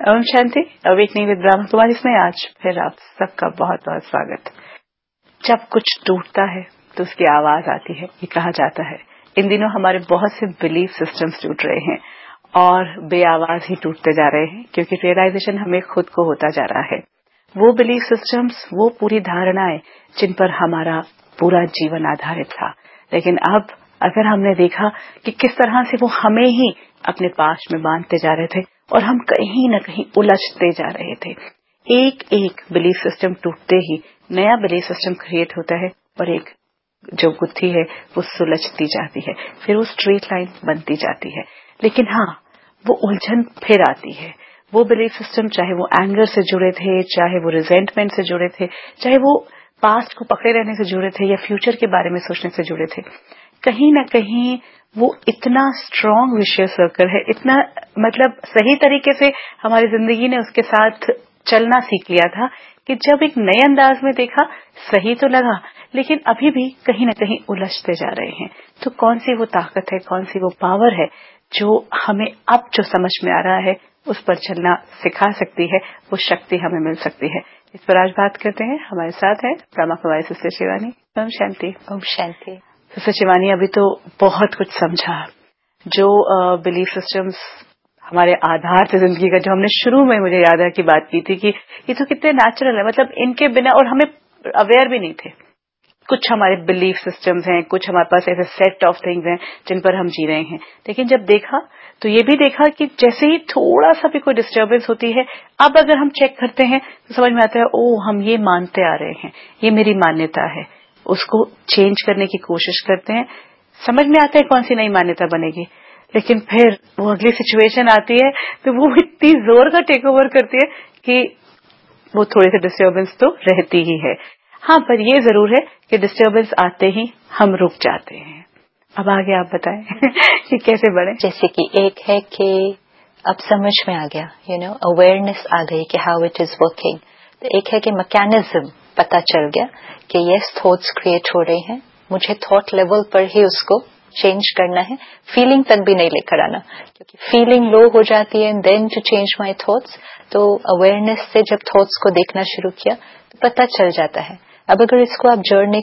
Om Shanti. Awakening with Brahma Kumari इसमें आज फिर आप सबका बहुत बहुत स्वागत। जब कुछ टूटता है तो उसकी आवाज आती है, ये कहा जाता है। इन दिनों हमारे बहुत से बिलीफ सिस्टम्स टूट रहे हैं और बेआवाज ही टूटते जा रहे हैं, क्योंकि रियलाइजेशन हमें खुद को होता जा रहा है। वो बिलीफ सिस्टम्स, वो पूरी धारणाएं जिन पर हमारा पूरा जीवन आधारित था, लेकिन अब अगर हमने देखा कि किस तरह से वो हमें ही अपने पास में बांधते जा रहे थे और हम कहीं न कहीं उलझते जा रहे थे। एक एक बिलीफ सिस्टम टूटते ही नया बिलीफ सिस्टम क्रिएट होता है और एक जो गुत्थी है वो सुलझती जाती है, फिर वो स्ट्रेट लाइन बनती जाती है। लेकिन हाँ, वो उलझन फिर आती है। वो बिलीफ सिस्टम चाहे वो एंगर से जुड़े थे, चाहे वो रिजेंटमेंट से जुड़े थे, चाहे वो पास्ट को पकड़े रहने से जुड़े थे या फ्यूचर के बारे में सोचने से जुड़े थे, कहीं न कहीं वो इतना स्ट्रॉन्ग विशेष सर्कल है, इतना मतलब सही तरीके से हमारी जिंदगी ने उसके साथ चलना सीख लिया था कि जब एक नए अंदाज में देखा सही तो लगा, लेकिन अभी भी कहीं न कहीं उलझते जा रहे हैं। तो कौन सी वो ताकत है, कौन सी वो पावर है जो हमें अब जो समझ में आ रहा है उस पर चलना सिखा सकती है, वो शक्ति हमें मिल सकती है। इस पर आज बात करते हैं। हमारे साथ है ब्रह्मा कुमारी सिस्टर शिवानी। ओम शांति। ओम शांति। सिस्टर शिवानी, अभी तो बहुत कुछ समझा। जो बिलीफ सिस्टम्स हमारे आधार थे जिंदगी का, जो हमने शुरू में, मुझे याद है कि बात की थी कि ये तो कितने नेचुरल है, मतलब इनके बिना, और हमें अवेयर भी नहीं थे। कुछ हमारे बिलीफ सिस्टम्स हैं, कुछ हमारे पास ऐसे सेट ऑफ थिंग्स हैं जिन पर हम जी रहे हैं। लेकिन जब देखा तो ये भी देखा कि जैसे ही थोड़ा सा भी कोई डिस्टर्बेंस होती है, अब अगर हम चेक करते हैं तो समझ में आता है, ओह, हम ये मानते आ रहे हैं, ये मेरी मान्यता है। उसको चेंज करने की कोशिश करते हैं, समझ में आता है कौन सी नई मान्यता बनेगी। लेकिन फिर वो अगली सिचुएशन आती है तो वो इतनी जोर का टेक ओवर करती है कि वो थोड़ी सी डिस्टर्बेंस तो रहती ही है। हाँ, पर ये जरूर है कि डिस्टर्बेंस आते ही हम रुक जाते हैं। अब आगे आप बताएं कि कैसे बढ़े। जैसे कि एक है कि अब समझ में आ गया, अवेयरनेस आ गई कि हाउ इट इज वर्किंग। तो एक है कि मैकेनिज्म पता चल गया कि यस, थॉट्स क्रिएट हो रहे हैं, मुझे थॉट लेवल पर ही उसको चेंज करना है, फीलिंग तक भी नहीं लेकर आना, क्योंकि फीलिंग लो हो जाती है then to change my thoughts. तो अवेयरनेस से जब थॉट्स को देखना शुरू किया तो पता चल जाता है। अब अगर इसको आप जर्नी